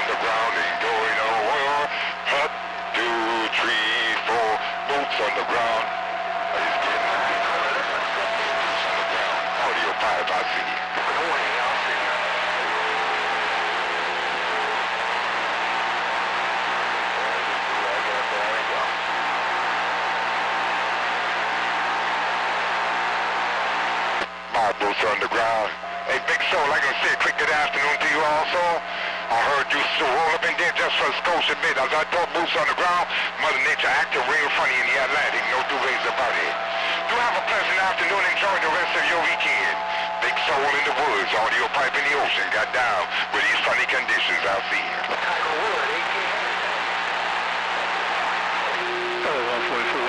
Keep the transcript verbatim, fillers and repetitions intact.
on the ground ain't going nowhere. Hut, two, three, four, boots on the ground. I just getting boots on the ground. Audio pipe, I see you. Good morning, I'll see you. My boots on the ground. Hey, Big Soul, like I said, quick good afternoon to you also. I heard you so roll up in there just for Scotia bit. As I thought boots on the ground, Mother Nature acted real funny in the Atlantic. No two ways about it. Do have a pleasant afternoon. Enjoy the rest of your weekend. Big Soul in the woods, audio pipe in the ocean. Got down with these funny conditions out there. Tiger Wood, eighteen. Oh, one forty-four.